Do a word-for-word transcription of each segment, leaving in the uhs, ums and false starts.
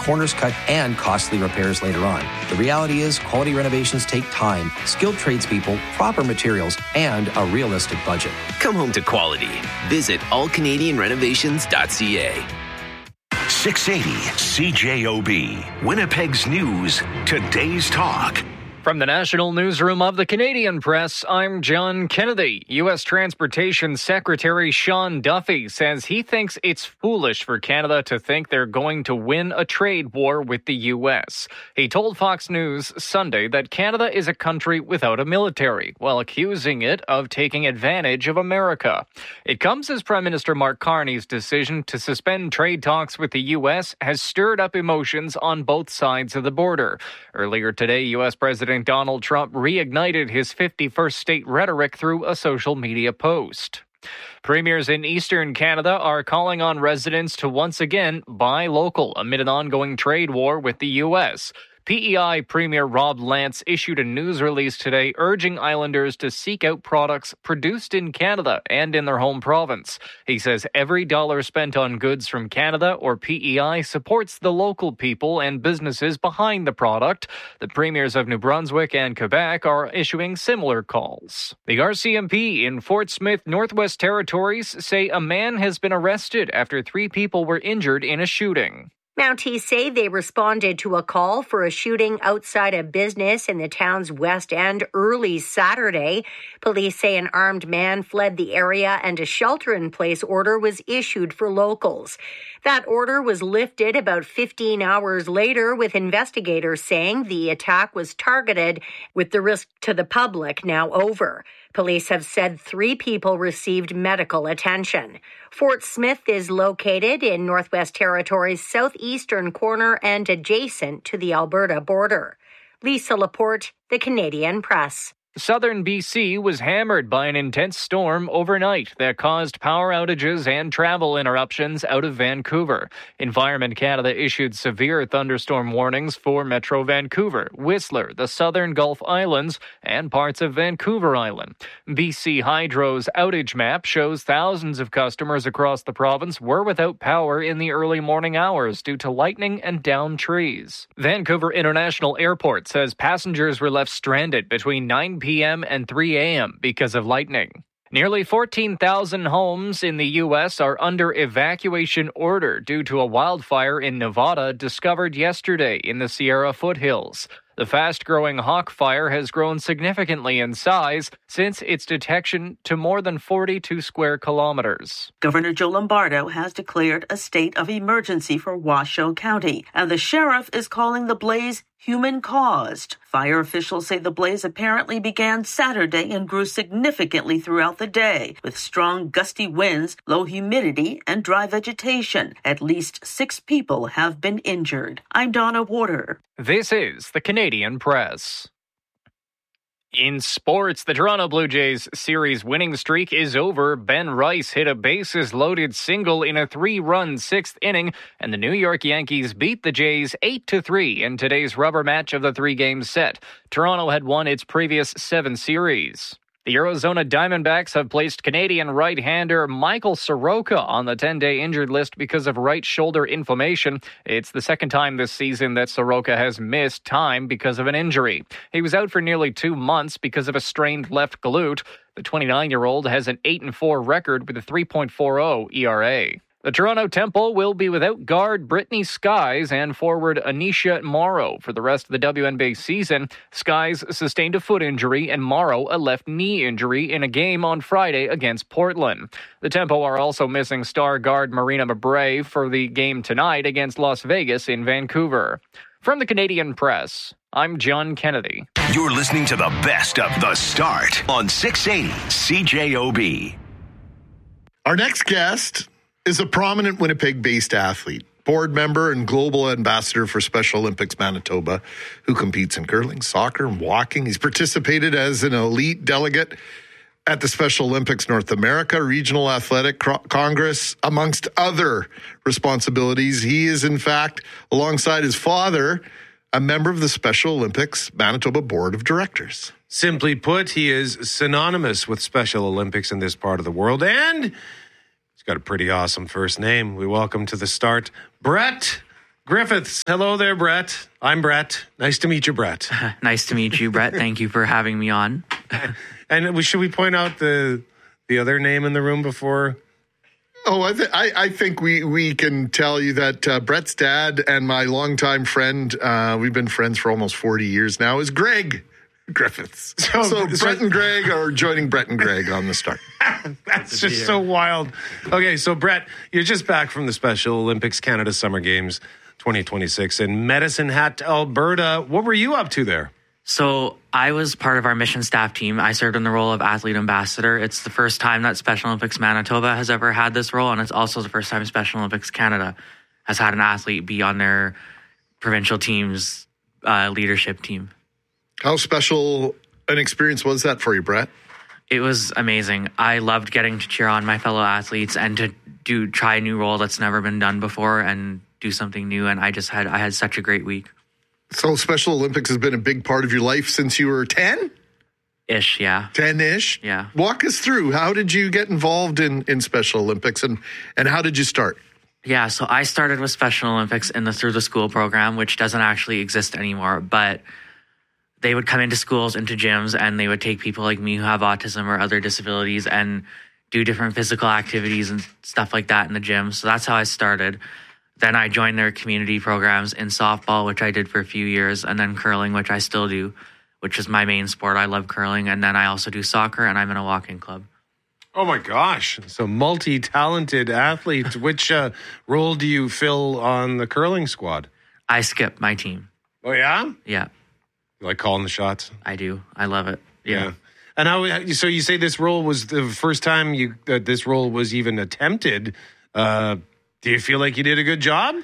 corners cut, and costly repairs later on. The reality is, quality renovations take time, skilled tradespeople, proper materials, and a realistic budget. Come home to quality. Visit all canadian renovations dot c a. six eighty C J O B, Winnipeg's News, Today's Talk. From the National Newsroom of the Canadian Press, I'm John Kennedy. U S Transportation Secretary Sean Duffy says he thinks it's foolish for Canada to think they're going to win a trade war with the U S. He told Fox News Sunday that Canada is a country without a military, while accusing it of taking advantage of America. It comes as Prime Minister Mark Carney's decision to suspend trade talks with the U S has stirred up emotions on both sides of the border. Earlier today, U S President Donald Trump reignited his fifty-first state rhetoric through a social media post. Premiers in Eastern Canada are calling on residents to once again buy local amid an ongoing trade war with the U S. P E I Premier Rob Lance issued a news release today urging islanders to seek out products produced in Canada and in their home province. He says every dollar spent on goods from Canada or P E I supports the local people and businesses behind the product. The premiers of New Brunswick and Quebec are issuing similar calls. The R C M P in Fort Smith, Northwest Territories say a man has been arrested after three people were injured in a shooting. Mounties say they responded to a call for a shooting outside a business in the town's west end early Saturday. Police say an armed man fled the area and a shelter-in-place order was issued for locals. That order was lifted about fifteen hours later, with investigators saying the attack was targeted, with the risk to the public now over. Police have said three people received medical attention. Fort Smith is located in Northwest Territories' southeastern corner and adjacent to the Alberta border. Lisa Laporte, The Canadian Press. Southern B C was hammered by an intense storm overnight that caused power outages and travel interruptions out of Vancouver. Environment Canada issued severe thunderstorm warnings for Metro Vancouver, Whistler, the Southern Gulf Islands, and parts of Vancouver Island. B C Hydro's outage map shows thousands of customers across the province were without power in the early morning hours due to lightning and downed trees. Vancouver International Airport says passengers were left stranded between nine p.m. and three a.m. because of lightning. Nearly fourteen thousand homes in the U S are under evacuation order due to a wildfire in Nevada discovered yesterday in the Sierra foothills. The fast-growing Hawk Fire has grown significantly in size since its detection to more than forty-two square kilometers. Governor Joe Lombardo has declared a state of emergency for Washoe County, and the sheriff is calling the blaze human-caused. Fire officials say the blaze apparently began Saturday and grew significantly throughout the day, with strong gusty winds, low humidity, and dry vegetation. At least six people have been injured. I'm Donna Warder. This is the Canadian Press. In sports, the Toronto Blue Jays series winning streak is over. Ben Rice hit a bases-loaded single in a three-run sixth inning, and the New York Yankees beat the Jays eight to three in today's rubber match of the three-game set. Toronto had won its previous seven series. The Arizona Diamondbacks have placed Canadian right-hander Michael Soroka on the ten-day injured list because of right shoulder inflammation. It's the second time this season that Soroka has missed time because of an injury. He was out for nearly two months because of a strained left glute. The twenty-nine-year-old has an eight and four record with a three point four oh E R A. The Toronto Temple will be without guard Brittany Skies and forward Anisha Morrow for the rest of the W N B A season. Skies sustained a foot injury and Morrow a left knee injury in a game on Friday against Portland. The Tempo are also missing star guard Marina Mabrey for the game tonight against Las Vegas in Vancouver. From the Canadian Press, I'm John Kennedy. You're listening to the best of The Start on six eighty C J O B. Our next guest is a prominent Winnipeg-based athlete, board member and global ambassador for Special Olympics Manitoba, who competes in curling, soccer, and walking. He's participated as an elite delegate at the Special Olympics North America Regional Athletic Congress, amongst other responsibilities. He is, in fact, alongside his father, a member of the Special Olympics Manitoba Board of Directors. Simply put, he is synonymous with Special Olympics in this part of the world, and got a pretty awesome first name. We welcome to the start, Brett Griffiths. Hello there, Brett. I'm Brett. Nice to meet you, Brett. Nice to meet you, Brett. Thank you for having me on. And we, should we point out the the other name in the room before? Oh, I, th- I, I think we, we can tell you that uh, Brett's dad and my longtime friend, uh, we've been friends for almost forty years now, is Greg Griffiths. So, so Brett and Greg are joining Brett and Greg on the start. That's just so wild. Okay, so Brett, you're just back from the Special Olympics Canada Summer Games twenty twenty-six in Medicine Hat, Alberta. What were you up to there? So I was part of our mission staff team. I served in the role of athlete ambassador. It's the first time that Special Olympics Manitoba has ever had this role, and it's also the first time Special Olympics Canada has had an athlete be on their provincial team's uh, leadership team. How special an experience was that for you, Brett? It was amazing. I loved getting to cheer on my fellow athletes and to do try a new role that's never been done before and do something new. And I just had I had such a great week. So Special Olympics has been a big part of your life since you were ten? Ish, yeah. ten-ish? Yeah. Walk us through. How did you get involved in, in Special Olympics, and, and how did you start? Yeah, so I started with Special Olympics in the Through the School program, which doesn't actually exist anymore, but they would come into schools, into gyms, and they would take people like me who have autism or other disabilities and do different physical activities and stuff like that in the gym. So that's how I started. Then I joined their community programs in softball, which I did for a few years, and then curling, which I still do, which is my main sport. I love curling. And then I also do soccer, and I'm in a walking club. Oh, my gosh. So multi-talented athlete. Which uh, role do you fill on the curling squad? I skip my team. Oh, yeah? Yeah. You like calling the shots? I do. I love it. Yeah. yeah. And how? So you say this role was the first time you that this role was even attempted. Uh, do you feel like you did a good job?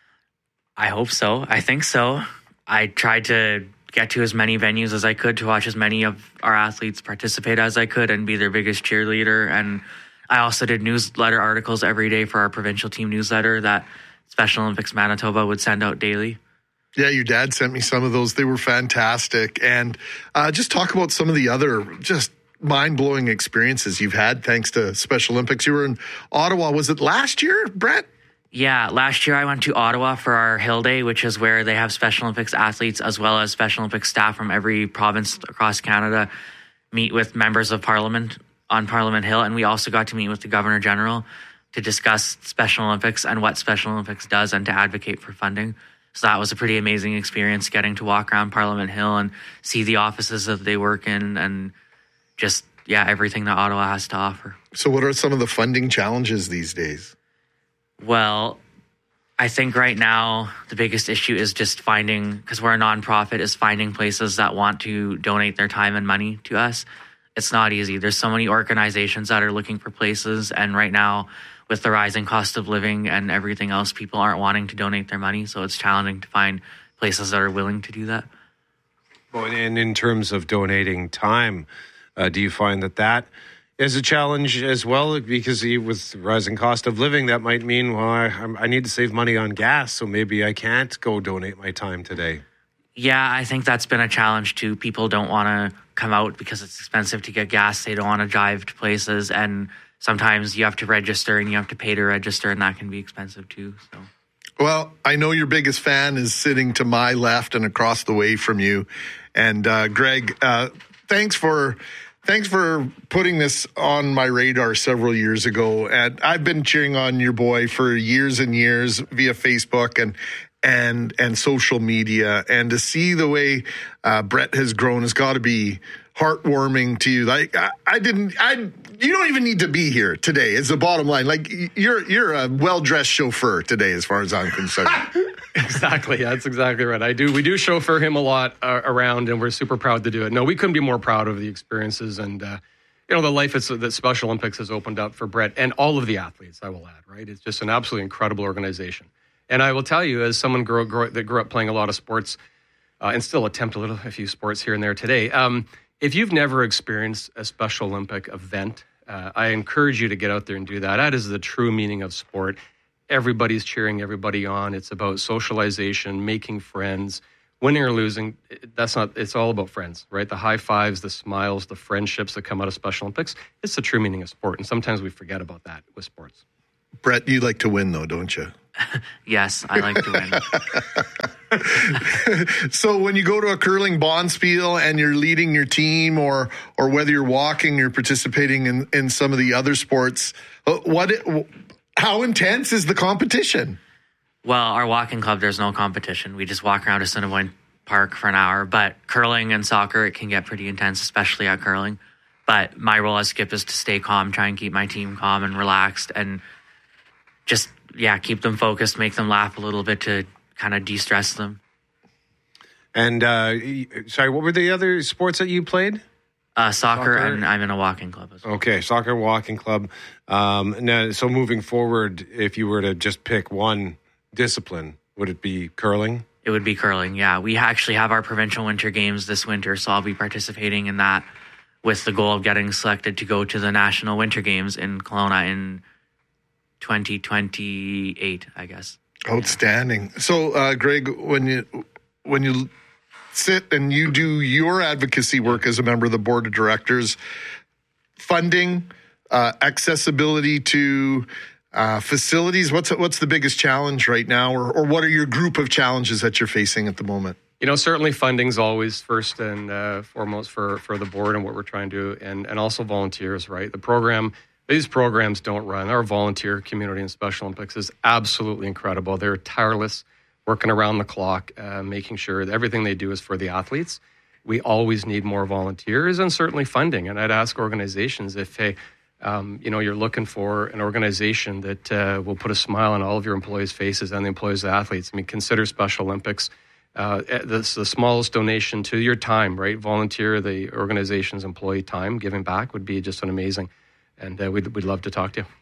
I hope so. I think so. I tried to get to as many venues as I could to watch as many of our athletes participate as I could and be their biggest cheerleader. And I also did newsletter articles every day for our provincial team newsletter that Special Olympics Manitoba would send out daily. Yeah, your dad sent me some of those. They were fantastic. And uh, just talk about some of the other just mind-blowing experiences you've had thanks to Special Olympics. You were in Ottawa. Was it last year, Brett? Yeah, last year I went to Ottawa for our Hill Day, which is where they have Special Olympics athletes as well as Special Olympics staff from every province across Canada meet with members of Parliament on Parliament Hill. And we also got to meet with the Governor General to discuss Special Olympics and what Special Olympics does and to advocate for funding. So that was a pretty amazing experience, getting to walk around Parliament Hill and see the offices that they work in and just, yeah, everything that Ottawa has to offer. So what are some of the funding challenges these days? Well, I think right now the biggest issue is just finding, because we're a nonprofit, is finding places that want to donate their time and money to us. It's not easy. There's so many organizations that are looking for places, and right now with the rising cost of living and everything else, people aren't wanting to donate their money, so it's challenging to find places that are willing to do that. Well, and in terms of donating time, uh, do you find that that is a challenge as well? Because with rising cost of living, that might mean, well, I, I need to save money on gas, so maybe I can't go donate my time today. Yeah, I think that's been a challenge too. People don't want to come out because it's expensive to get gas. They don't want to drive to places, and sometimes you have to register and you have to pay to register, and that can be expensive too. So, well, I know your biggest fan is sitting to my left and across the way from you. And uh, Greg, uh, thanks for thanks for putting this on my radar several years ago. And I've been cheering on your boy for years and years via Facebook and and and social media. And to see the way uh, Brett has grown has got to be heartwarming to you. Like I, I didn't, I you don't even need to be here today. Is the bottom line. Like you're you're a well dressed chauffeur today, as far as I'm concerned. Exactly. Yeah, that's exactly right. I do. We do chauffeur him a lot uh, around, and we're super proud to do it. No, we couldn't be more proud of the experiences and uh, you know the life it's, that Special Olympics has opened up for Brett and all of the athletes. I will add. Right. It's just an absolutely incredible organization. And I will tell you, as someone grew, grew, that grew up playing a lot of sports uh, and still attempt a little a few sports here and there today. Um, If you've never experienced a Special Olympic event, uh, I encourage you to get out there and do that. That is the true meaning of sport. Everybody's cheering everybody on. It's about socialization, making friends, winning or losing. That's not. It's all about friends, right? The high fives, the smiles, the friendships that come out of Special Olympics. It's the true meaning of sport, and sometimes we forget about that with sports. Brett, you like to win, though, don't you? Yes, I like to win. So when you go to a curling bonspiel and you're leading your team, or or whether you're walking, you're participating in, in some of the other sports, what? How intense is the competition? Well, our walking club, there's no competition. We just walk around Assiniboine Park for an hour. But curling and soccer, it can get pretty intense, especially at curling. But my role as skip is to stay calm, try and keep my team calm and relaxed, and just, yeah, keep them focused, make them laugh a little bit to kind of de-stress them. And, uh, sorry, what were the other sports that you played? Uh, soccer, soccer, and I'm in a walking club as well. Okay, soccer, walking club. Um, now, so moving forward, if you were to just pick one discipline, would it be curling? It would be curling, yeah. We actually have our provincial winter games this winter, so I'll be participating in that with the goal of getting selected to go to the national winter games in Kelowna in twenty twenty-eight, I guess. Outstanding. Yeah. So, uh, Greg, when you when you sit and you do your advocacy work as a member of the board of directors, funding, uh, accessibility to uh, facilities, what's what's the biggest challenge right now, or, or what are your group of challenges that you're facing at the moment? You know, certainly funding's always first and uh, foremost for, for the board and what we're trying to do, and, and also volunteers, right? The program, these programs don't run. Our volunteer community in Special Olympics is absolutely incredible. They're tireless, working around the clock, uh, making sure that everything they do is for the athletes. We always need more volunteers and certainly funding. And I'd ask organizations if, hey, um, you know, you're looking for an organization that uh, will put a smile on all of your employees' faces and the employees of the athletes. I mean, consider Special Olympics. Uh, this the smallest donation to your time, right? Volunteer, the organization's employee time, giving back would be just an amazing. And uh, we'd, we'd love to talk to you.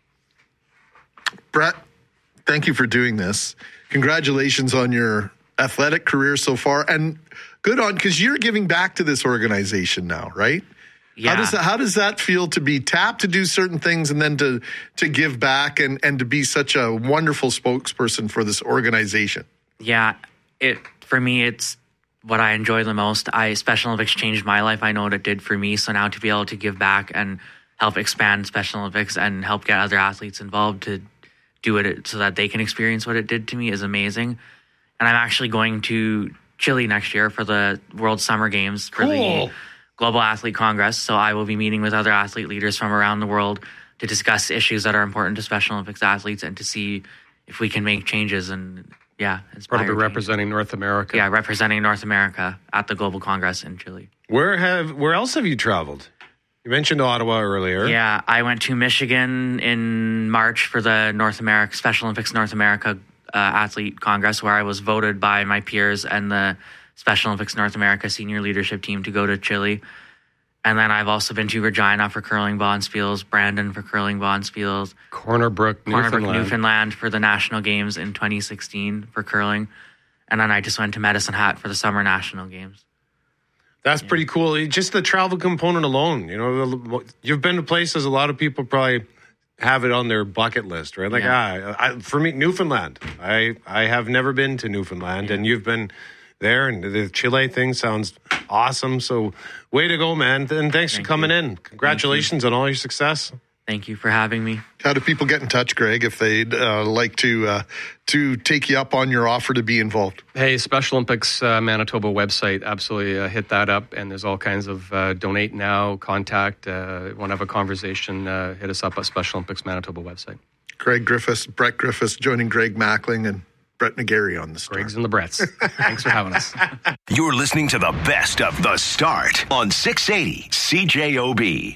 Brett, thank you for doing this. Congratulations on your athletic career so far. And good on, because you're giving back to this organization now, right? Yeah. How does that, how does that feel to be tapped to do certain things and then to, to give back and, and to be such a wonderful spokesperson for this organization? Yeah, it for me, it's what I enjoy the most. I Special Olympics changed my life. I know what it did for me. So now to be able to give back and help expand Special Olympics and help get other athletes involved to do it so that they can experience what it did to me is amazing. And I'm actually going to Chile next year for the World Summer Games for cool. the Global Athlete Congress. So I will be meeting with other athlete leaders from around the world to discuss issues that are important to Special Olympics athletes and to see if we can make changes and, yeah, inspire. Probably representing North America. Yeah, representing North America at the Global Congress in Chile. Where have where else have you traveled? You mentioned Ottawa earlier. Yeah, I went to Michigan in March for the North America Special Olympics North America uh, Athlete Congress, where I was voted by my peers and the Special Olympics North America senior leadership team to go to Chile. And then I've also been to Regina for curling bonspiels, Brandon for curling bonspiels, Corner Brook, Corner Newfoundland. Brook, Newfoundland for the National Games in twenty sixteen for curling. And then I just went to Medicine Hat for the Summer National Games. That's yeah. pretty cool. Just the travel component alone, you know, you've been to places a lot of people probably have it on their bucket list, right? Like, yeah. ah, I, for me, Newfoundland. I I have never been to Newfoundland, yeah. and you've been there, and the Chile thing sounds awesome. So, way to go, man! And thanks Thank for coming you. in. Congratulations on all your success. Thank you for having me. How do people get in touch, Greg, if they'd uh, like to uh, to take you up on your offer to be involved? Hey, Special Olympics uh, Manitoba website, absolutely uh, hit that up. And there's all kinds of uh, donate now, contact, uh, want to have a conversation, uh, hit us up at Special Olympics Manitoba website. Greg Griffiths, Brett Griffiths, joining Greg Mackling and Brett Nagari on the Start. Greg's and the Bretts. Thanks for having us. You're listening to the best of The Start on six eighty C J O B.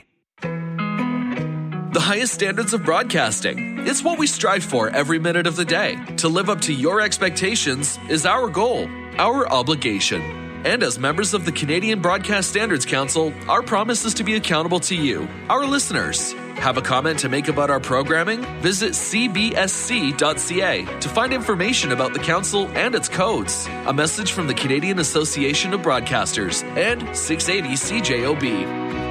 The highest standards of broadcasting. It's what we strive for every minute of the day. To live up to your expectations is our goal, our obligation. And as members of the Canadian Broadcast Standards Council, our promise is to be accountable to you, our listeners. Have a comment to make about our programming? Visit c b s c dot c a to find information about the council and its codes. A message from the Canadian Association of Broadcasters and six eighty C J O B.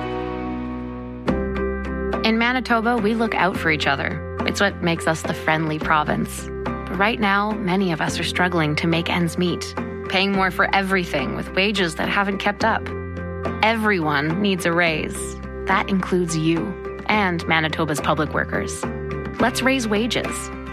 In Manitoba, we look out for each other. It's what makes us the friendly province. But right now, many of us are struggling to make ends meet, paying more for everything with wages that haven't kept up. Everyone needs a raise. That includes you and Manitoba's public workers. Let's raise wages.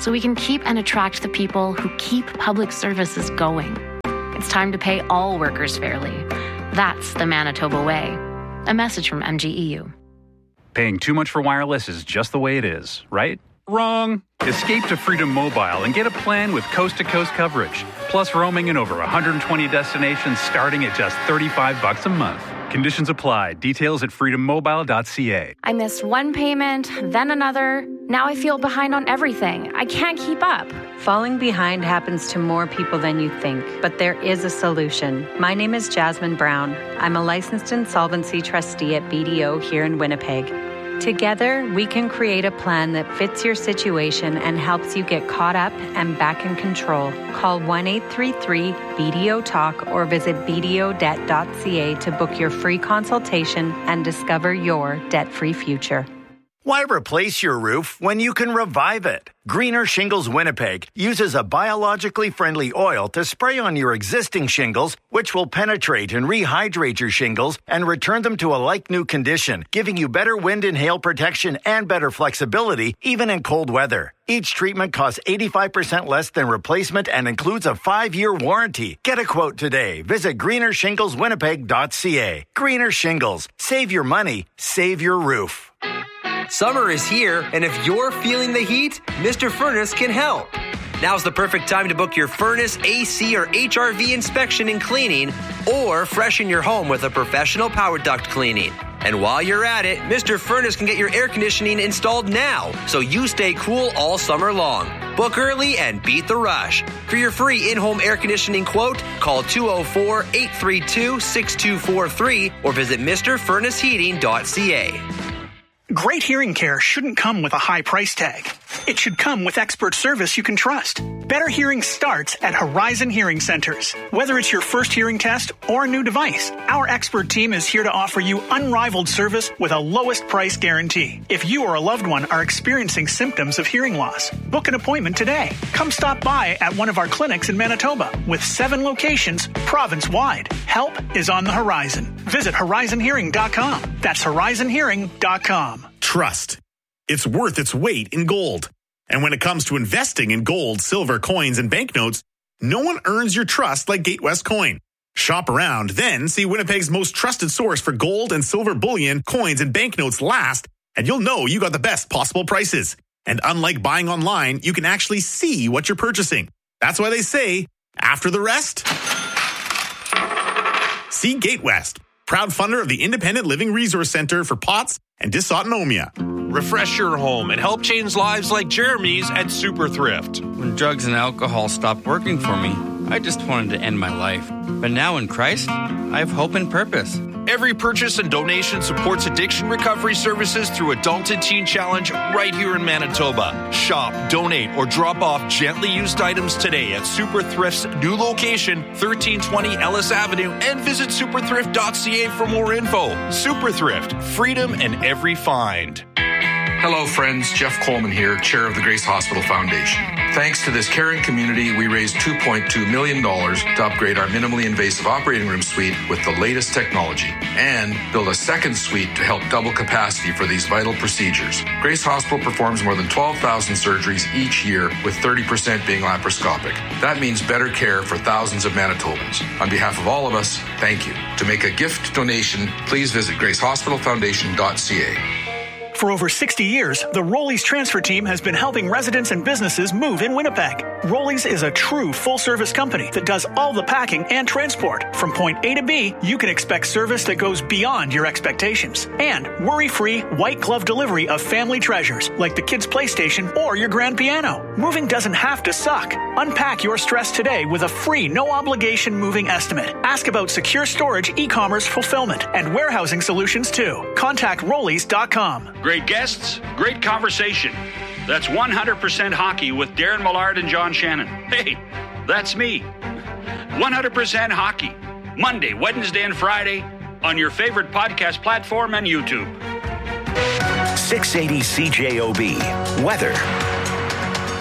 so we can keep and attract the people who keep public services going. It's time to pay all workers fairly. That's the Manitoba way. A message from M G E U. Paying too much for wireless is just the way it is, right? Wrong. Escape to Freedom Mobile and get a plan with coast-to-coast coverage, plus roaming in over one hundred twenty destinations starting at just thirty-five bucks a month. Conditions apply. Details at freedom mobile dot c a. I missed one payment, then another. Now I feel behind on everything. I can't keep up. Falling behind happens to more people than you think, but there is a solution. My name is Jasmine Brown. I'm a licensed insolvency trustee at B D O here in Winnipeg. Together, we can create a plan that fits your situation and helps you get caught up and back in control. Call one eight three three B D O talk or visit b d o debt dot c a to book your free consultation and discover your debt-free future. Why replace your roof when you can revive it? Greener Shingles Winnipeg uses a biologically friendly oil to spray on your existing shingles, which will penetrate and rehydrate your shingles and return them to a like-new condition, giving you better wind and hail protection and better flexibility, even in cold weather. Each treatment costs eighty-five percent less than replacement and includes a five-year warranty. Get a quote today. Visit greener shingles winnipeg dot c a. Greener Shingles. Save your money. Save your roof. Summer is here, and if you're feeling the heat, Mister Furnace can help. Now's the perfect time to book your furnace, A C, or H R V inspection and cleaning, or freshen your home with a professional power duct cleaning. And while you're at it, Mister Furnace can get your air conditioning installed now, so you stay cool all summer long. Book early and beat the rush. For your free in-home air conditioning quote, call two oh four, eight three two, six two four three or visit mister furnace heating dot c a. Great hearing care shouldn't come with a high price tag. It should come with expert service you can trust. Better hearing starts at Horizon Hearing Centers. Whether it's your first hearing test or a new device, our expert team is here to offer you unrivaled service with a lowest price guarantee. If you or a loved one are experiencing symptoms of hearing loss, book an appointment today. Come stop by at one of our clinics in Manitoba with seven locations province-wide. Help is on the horizon. Visit horizon hearing dot com. That's horizon hearing dot com. Trust. It's worth its weight in gold. And when it comes to investing in gold, silver, coins, and banknotes, no one earns your trust like Gatewest Coin. Shop around, then see Winnipeg's most trusted source for gold and silver bullion, coins, and banknotes last, and you'll know you got the best possible prices. And unlike buying online, you can actually see what you're purchasing. That's why they say, after the rest, see Gatewest, proud funder of the Independent Living Resource Center for P O T S and dysautonomia. Refresh your home and help change lives like Jeremy's at Super Thrift. When drugs and alcohol stopped working for me, I just wanted to end my life. But now in Christ, I have hope and purpose. Every purchase and donation supports addiction recovery services through Adult and Teen Challenge right here in Manitoba. Shop, donate, or drop off gently used items today at Super Thrift's new location, thirteen twenty Ellis Avenue, and visit super thrift dot c a for more info. Super Thrift, freedom in every find. Hello, friends. Jeff Coleman here, chair of the Grace Hospital Foundation. Thanks to this caring community, we raised two point two million dollars to upgrade our minimally invasive operating room suite with the latest technology and build a second suite to help double capacity for these vital procedures. Grace Hospital performs more than twelve thousand surgeries each year, with thirty percent being laparoscopic. That means better care for thousands of Manitobans. On behalf of all of us, thank you. To make a gift donation, please visit grace hospital foundation dot c a. For over sixty years, the Rollies transfer team has been helping residents and businesses move in Winnipeg. Rollies is a true full-service company that does all the packing and transport. From point A to B, you can expect service that goes beyond your expectations. And worry-free, white-glove delivery of family treasures like the kids' PlayStation or your grand piano. Moving doesn't have to suck. Unpack your stress today with a free, no-obligation moving estimate. Ask about secure storage, e-commerce fulfillment, and warehousing solutions too. Contact rollies dot com. Great guests, great conversation. That's one hundred percent Hockey with Darren Millard and John Shannon. Hey, that's me. one hundred percent Hockey. Monday, Wednesday, and Friday on your favorite podcast platform and YouTube. six eighty C J O B. Weather.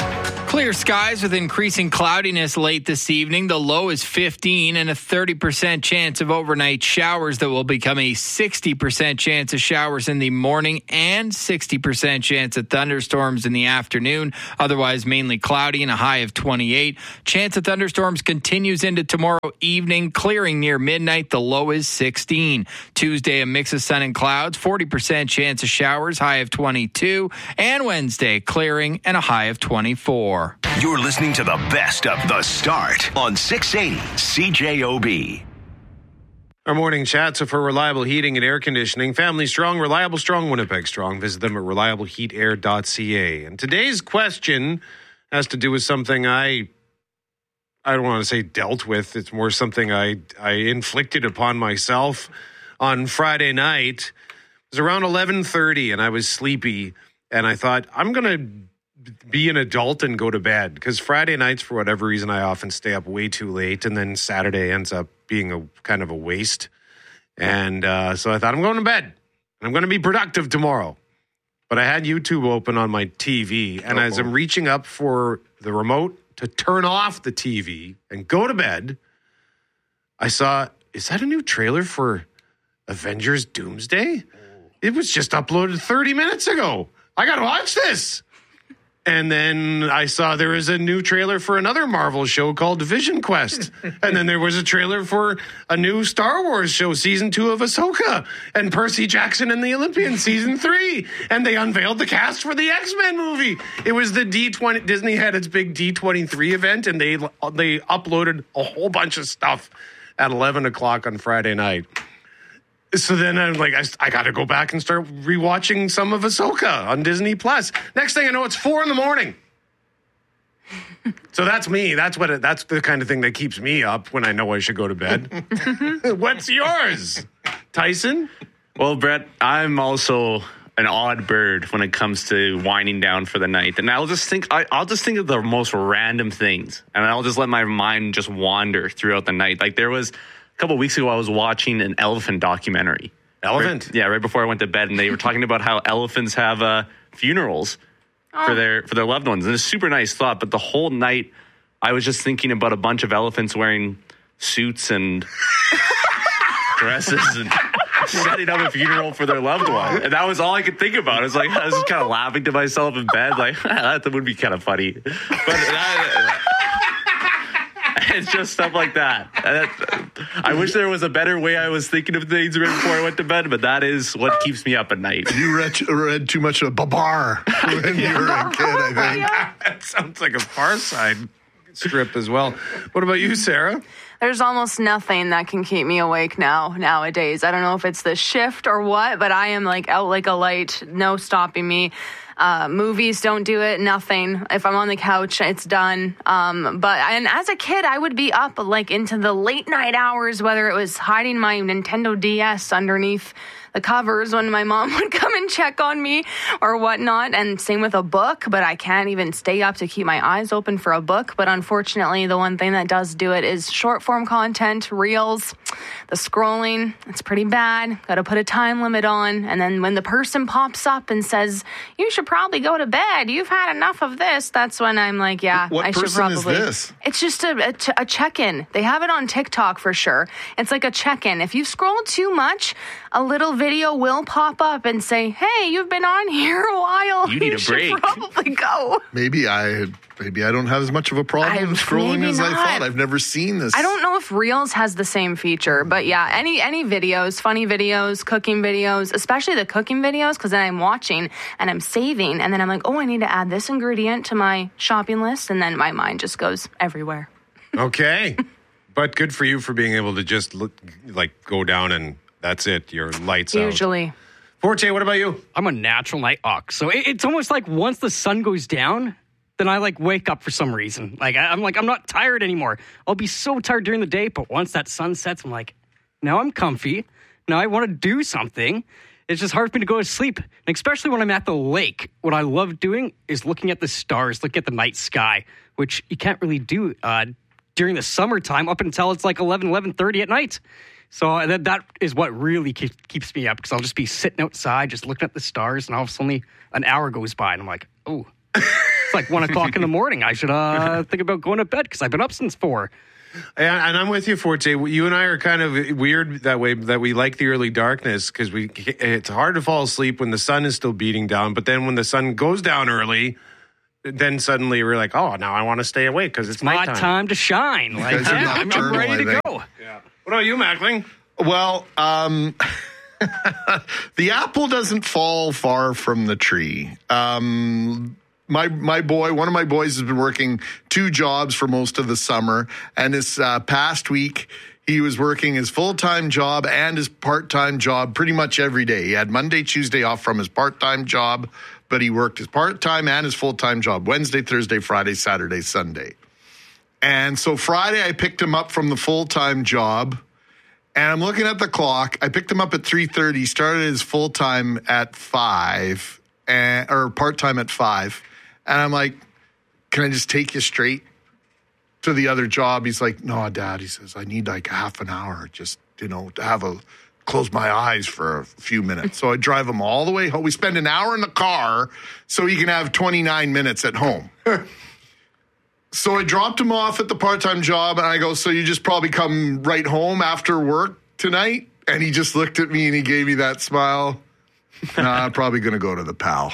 Clear skies with increasing cloudiness late this evening. The low is fifteen and a thirty percent chance of overnight showers that will become a sixty percent chance of showers in the morning and sixty percent chance of thunderstorms in the afternoon. Otherwise, mainly cloudy and a high of twenty-eight. Chance of thunderstorms continues into tomorrow evening, clearing near midnight. The low is sixteen. Tuesday, a mix of sun and clouds, forty percent chance of showers, high of twenty-two. And Wednesday, clearing and a high of twenty-four. You're listening to the best of The Start on six eighty C J O B. Our morning chats are for reliable heating and air conditioning. Family strong, reliable strong, Winnipeg strong. Visit them at reliable heat air dot c a. And today's question has to do with something I, I don't want to say dealt with. It's more something I, I inflicted upon myself on Friday night. It was around eleven thirty and I was sleepy. And I thought, I'm going to be an adult and go to bed, because Friday nights, for whatever reason, I often stay up way too late, and then Saturday ends up being a kind of a waste. And uh, so I thought, I'm going to bed. I'm going to be productive tomorrow. But I had YouTube open on my T V, and Uh-oh. as I'm reaching up for the remote to turn off the T V and go to bed, I saw, is that a new trailer for Avengers Doomsday? It was just uploaded thirty minutes ago. I got to watch this. And then I saw there was a new trailer for another Marvel show called Vision Quest. And then there was a trailer for a new Star Wars show, season two of Ahsoka, and Percy Jackson and the Olympians, season three. And they unveiled the cast for the X-Men movie. It was the D twenty, Disney had its big D twenty-three event, and they they uploaded a whole bunch of stuff at eleven o'clock on Friday night. So then I'm like, I, I got to go back and start rewatching some of Ahsoka on Disney Plus. Next thing I know, it's four in the morning. So that's me. That's what. It, that's the kind of thing that keeps me up when I know I should go to bed. What's yours, Tyson? Well, Brett, I'm also an odd bird when it comes to winding down for the night, and I'll just think. I, I'll just think of the most random things, and I'll just let my mind just wander throughout the night. Like there was. A couple of weeks ago, I was watching an elephant documentary. Elephant? Right, yeah, right before I went to bed, and they were talking about how elephants have uh, funerals oh. for their for their loved ones. And it's a super nice thought, but the whole night, I was just thinking about a bunch of elephants wearing suits and dresses and setting up a funeral for their loved one. And that was all I could think about. I was like, I was just kind of laughing to myself in bed, like, that would be kind of funny. But that, it's just stuff like that. I wish there was a better way I was thinking of things right before I went to bed, but that is what keeps me up at night. You read, read too much of Babar when you were a kid, I think. That sounds like a Far Side strip as well. What about you, Sarah? There's almost nothing that can keep me awake now, nowadays. I don't know if it's the shift or what, but I am like out like a light, no stopping me. Uh, movies don't do it, nothing. If I'm on the couch, it's done. Um, but, and as a kid, I would be up like into the late night hours, whether it was hiding my Nintendo D S underneath the covers when my mom would come and check on me or whatnot. And same with a book, but I can't even stay up to keep my eyes open for a book. But unfortunately, the one thing that does do it is short form content, reels, the scrolling. It's pretty bad. Got to put a time limit on. And then when the person pops up and says, you should probably go to bed, you've had enough of this, that's when I'm like, yeah, what I should probably. What person is this? It's just a, a, ch- a check-in. They have it on TikTok for sure. It's like a check-in. If you scroll too much, a little video will pop up and say, hey, you've been on here a while. You need you a break. Should probably go. Maybe I maybe I don't have as much of a problem I, scrolling as not. I thought. I've never seen this. I don't know if Reels has the same feature, but yeah, any any videos, funny videos, cooking videos, especially the cooking videos, because then I'm watching and I'm saving, and then I'm like, oh, I need to add this ingredient to my shopping list, and then my mind just goes everywhere. Okay. But good for you for being able to just look, like go down and that's it. Your lights out. Usually. Forte, what about you? I'm a natural night ox. So it, it's almost like once the sun goes down, then I like wake up for some reason. Like I, I'm like, I'm not tired anymore. I'll be so tired during the day, but once that sun sets, I'm like, now I'm comfy. Now I want to do something. It's just hard for me to go to sleep. And especially when I'm at the lake. What I love doing is looking at the stars, looking at the night sky, which you can't really do uh, during the summertime up until it's like eleven, eleven thirty at night. So that that is what really keep, keeps me up, because I'll just be sitting outside, just looking at the stars, and all of a sudden an hour goes by, and I'm like, oh, It's like one o'clock in the morning. I should uh, think about going to bed because I've been up since four. And, and I'm with you, Forte. You and I are kind of weird that way, that we like the early darkness because we it's hard to fall asleep when the sun is still beating down. But then when the sun goes down early, then suddenly we're like, oh, now I want to stay awake because it's, it's my nighttime. time to shine. Like, yeah, I'm, I'm ready to go. Yeah. What about you, Mackling? Well, um, the apple doesn't fall far from the tree. Um, my my boy, one of my boys has been working two jobs for most of the summer, and this uh, past week he was working his full-time job and his part-time job pretty much every day. He had Monday, Tuesday off from his part-time job, but he worked his part-time and his full-time job Wednesday, Thursday, Friday, Saturday, Sunday. And so Friday I picked him up from the full-time job, and I'm looking at the clock. I picked him up at three thirty, started his full-time at five, and, or part-time at five. And I'm like, can I just take you straight to the other job? He's like, no, Dad. He says, I need like half an hour just, you know, to have a, close my eyes for a few minutes. So I drive him all the way home. We spend an hour in the car so he can have twenty-nine minutes at home. So I dropped him off at the part-time job, and I go, so you just probably come right home after work tonight? And he just looked at me and he gave me that smile. Nah, I'm probably going to go to the Pal.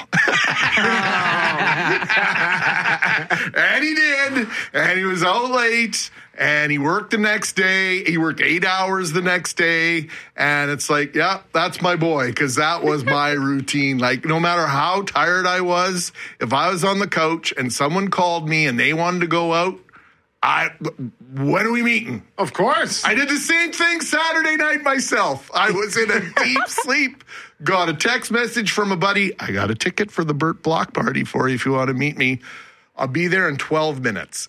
And he did. And he was out late. And he worked the next day. He worked eight hours the next day. And it's like, yeah, that's my boy. Because that was my routine. Like, no matter how tired I was, if I was on the couch and someone called me and they wanted to go out, I, when are we meeting? Of course. I did the same thing Saturday night myself. I was in a deep sleep. Got a text message from a buddy. I got a ticket for the Burt Block party for you if you want to meet me. I'll be there in twelve minutes.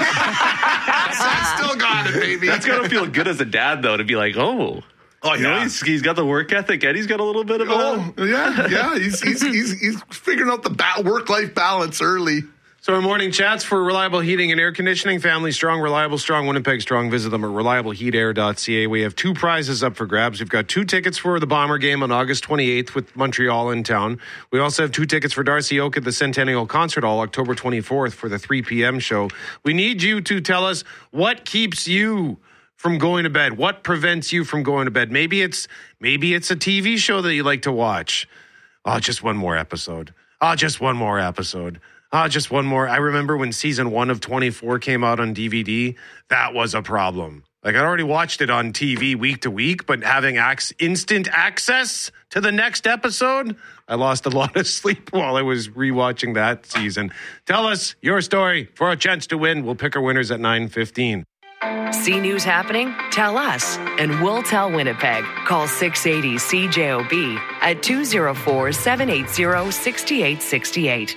I still got it, baby. That's got to feel good as a dad, though, to be like, oh. Oh, you yeah. know, he's, he's got the work ethic and he's got a little bit of a... Oh, yeah, yeah. He's, he's, he's, he's figuring out the ba- work-life balance early. So our morning chats for Reliable Heating and Air Conditioning, Family Strong, Reliable Strong, Winnipeg Strong. Visit them at reliable heat air dot c a. We have two prizes up for grabs. We've got two tickets for the Bomber game on August twenty-eighth with Montreal in town. We also have two tickets for Darcy Oak at the Centennial Concert Hall October twenty-fourth for the three p.m. show. We need you to tell us what keeps you from going to bed. What prevents you from going to bed? Maybe it's maybe it's a T V show that you like to watch. Oh, just one more episode. Oh, just one more episode. Ah, uh, just one more. I remember when season one of twenty-four came out on D V D. That was a problem. Like, I already watched it on T V week to week, but having ac- instant access to the next episode, I lost a lot of sleep while I was rewatching that season. Tell us your story for a chance to win. We'll pick our winners at nine fifteen. See news happening? Tell us, and we'll tell Winnipeg. Call six eighty C J O B at two oh four, seven eight zero, six eight six eight.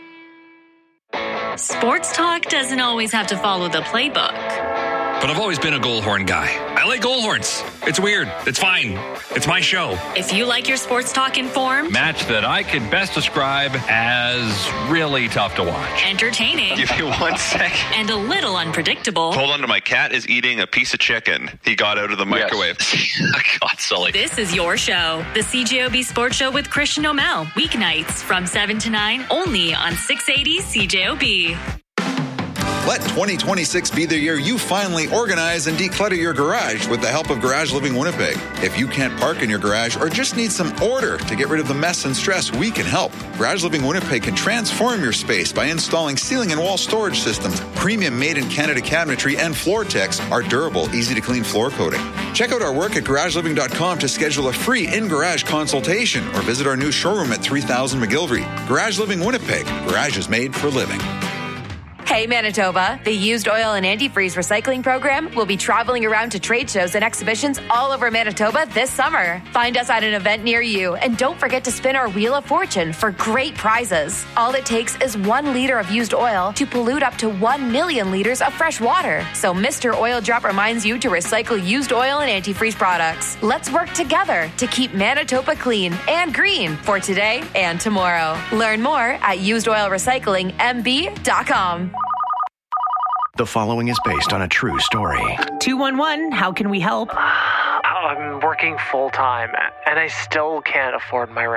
Sports talk doesn't always have to follow the playbook. But I've always been a Goldhorn guy. I like Goldhorns. It's weird. It's fine. It's my show. If you like your sports talk informed, match that I could best describe as really tough to watch. Entertaining. Give you one sec. And a little unpredictable. Hold on to my cat is eating a piece of chicken. He got out of the microwave. Yes. God, Sully. This is your show. The C J O B Sports Show with Christian O'Mell. Weeknights from seven to nine only on six eighty C J O B. Let twenty twenty-six be the year you finally organize and declutter your garage with the help of Garage Living Winnipeg. If you can't park in your garage or just need some order to get rid of the mess and stress, we can help. Garage Living Winnipeg can transform your space by installing ceiling and wall storage systems, premium made-in-Canada cabinetry, and floor techs, our durable, easy-to-clean floor coating. Check out our work at garage living dot com to schedule a free in-garage consultation or visit our new showroom at three thousand McGilvery. Garage Living Winnipeg. Garage is made for living. Hey Manitoba, the Used Oil and Antifreeze Recycling Program will be traveling around to trade shows and exhibitions all over Manitoba this summer. Find us at an event near you, and don't forget to spin our Wheel of Fortune for great prizes. All it takes is one liter of used oil to pollute up to one million liters of fresh water. So Mister Oil Drop reminds you to recycle used oil and antifreeze products. Let's work together to keep Manitoba clean and green for today and tomorrow. Learn more at used oil recycling m b dot com. The following is based on a true story. two one one, how can we help? I'm working full-time, and I still can't afford my rent.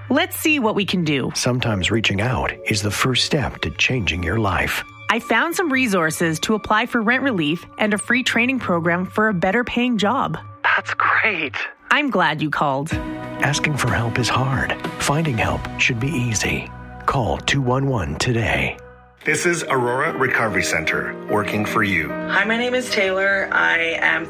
Let's see what we can do. Sometimes reaching out is the first step to changing your life. I found some resources to apply for rent relief and a free training program for a better paying job. That's great. I'm glad you called. Asking for help is hard. Finding help should be easy. Call two one one today. This is Aurora Recovery Center, working for you. Hi, my name is Taylor. I am